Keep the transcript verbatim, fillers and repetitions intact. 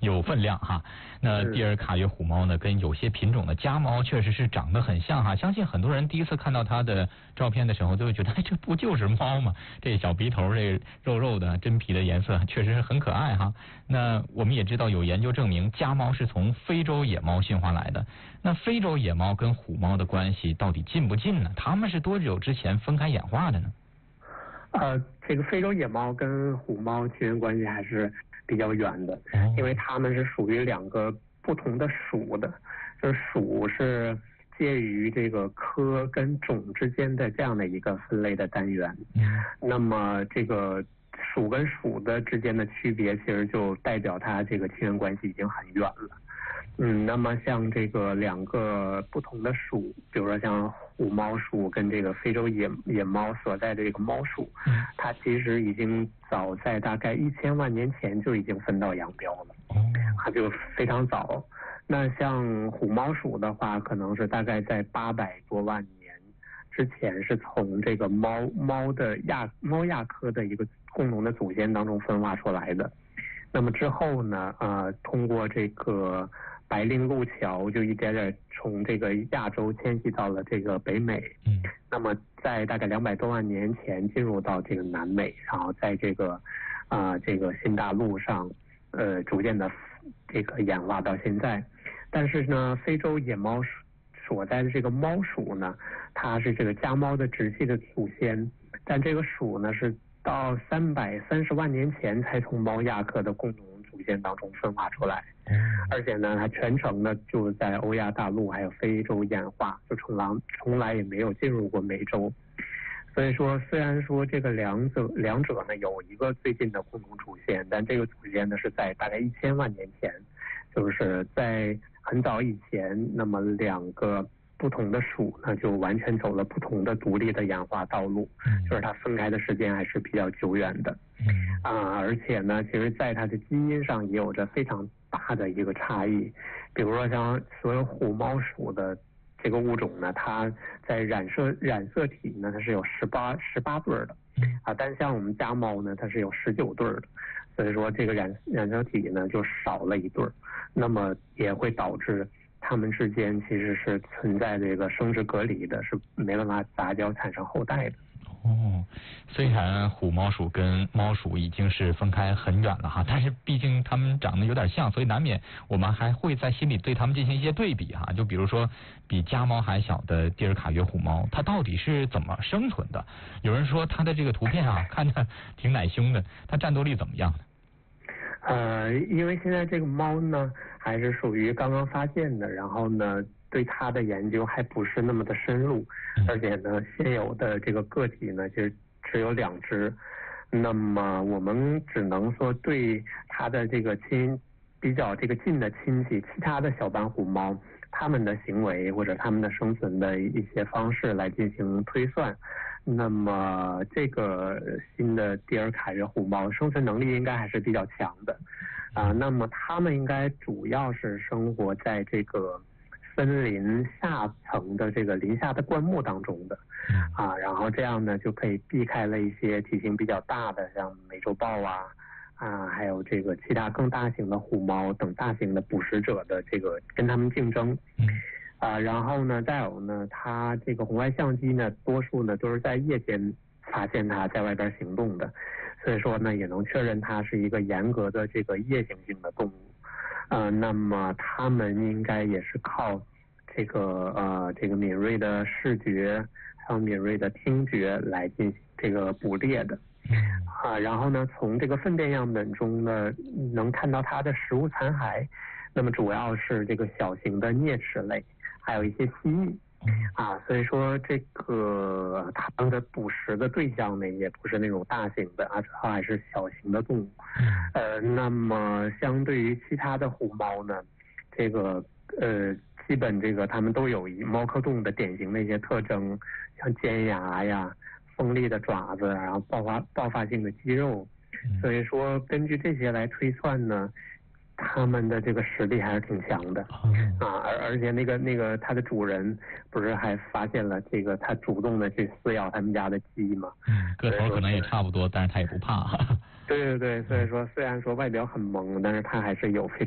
有分量哈。那蒂尔卡约虎猫呢，跟有些品种的家猫确实是长得很像哈。相信很多人第一次看到它的照片的时候，都会觉得，哎，这不就是猫吗？这小鼻头，这肉肉的真皮的颜色，确实是很可爱哈。那我们也知道，有研究证明，家猫是从非洲野猫驯化来的。那非洲野猫跟虎猫的关系到底近不近呢？它们是多久之前分开演化的呢？ 呃，这个非洲野猫跟虎猫亲缘关系还是比较远的，因为它们是属于两个不同的属的，就是属是介于这个科跟种之间的这样的一个分类的单元。嗯，那么这个属跟属的之间的区别，其实就代表它这个亲缘关系已经很远了。嗯，那么像这个两个不同的属，比如说像虎猫属跟这个非洲野野猫所在的这个猫属，它其实已经早在大概一千万年前就已经分道扬镳了，它就非常早。那像虎猫属的话，可能是大概在八百多万年之前，是从这个猫猫的亚猫亚科的一个共同的祖先当中分化出来的。那么之后呢，呃，通过这个白令路桥，就一点点从这个亚洲迁徙到了这个北美。嗯。那么在大概两百多万年前进入到这个南美，然后在这个啊、呃、这个新大陆上，呃，逐渐的这个演化到现在。但是呢，非洲野猫所在的这个猫属呢，它是这个家猫的直系的祖先，但这个属呢是到三百三十万年前才从猫亚科的共同祖先当中分化出来，而且呢，它全程呢就在欧亚大陆还有非洲演化，就从来从来也没有进入过美洲。所以说，虽然说这个两者两者呢有一个最近的共同祖先，但这个祖先呢是在大概一千万年前，就是在很早以前，那么两个不同的属呢就完全走了不同的独立的演化道路，就是它分开的时间还是比较久远的。啊、呃，而且呢，其实在它的基因上也有着非常大的一个差异。比如说像所有虎猫属的这个物种呢，它在染色染色体呢，它是有十八十八对的，啊，但像我们家猫呢，它是有十九对的，所以说这个染染色体呢就少了一对，那么也会导致它们之间其实是存在这个生殖隔离的，是没办法杂交产生后代的。 哦，虽然虎猫属跟猫属已经是分开很远了哈，但是毕竟它们长得有点像，所以难免我们还会在心里对它们进行一些对比哈。就比如说，比家猫还小的蒂尔卡约虎猫，它到底是怎么生存的？有人说它的这个图片啊，看着挺奶凶的，它战斗力怎么样呢？ 呃，因为现在这个猫呢，还是属于刚刚发现的，然后呢，对它的研究还不是那么的深入，而且呢，现有的这个个体呢，其实只有两只，那么我们只能说对它的这个亲比较这个近的亲戚，其他的小斑虎猫，它们的行为或者它们的生存的一些方式来进行推算。那么这个新的蒂尔卡约虎猫生存能力应该还是比较强的，啊，那么它们应该主要是生活在这个森林下层的这个林下的灌木当中的，啊，然后这样呢就可以避开了一些体型比较大的，像美洲豹啊，啊，还有这个其他更大型的虎猫等大型的捕食者的这个跟它们竞争。啊，然后呢，再有呢，它这个红外相机呢，多数呢都是在夜间发现它在外边行动的，所以说呢，也能确认它是一个严格的这个夜行性的动物。呃，那么它们应该也是靠这个呃这个敏锐的视觉还有敏锐的听觉来进行这个捕猎的。啊，然后呢，从这个粪便样本中呢，能看到它的食物残骸，那么主要是这个小型的啮齿类。还有一些蜥蜴，啊，所以说这个它们的捕食的对象呢，也不是那种大型的啊，主要还是小型的动物。呃，那么相对于其他的虎猫呢，这个呃，基本这个它们都有以猫科动物的典型的一些特征，像尖牙呀、锋利的爪子，然后爆发爆发性的肌肉。所以说，根据这些来推算呢。他们的这个实力还是挺强的，啊，而而且那个那个它的主人不是还发现了这个他主动的去撕咬他们家的鸡吗？ 嗯，个头可能也差不多，但是他也不怕。 对对对，所以说虽然说外表很萌，但是它还是有非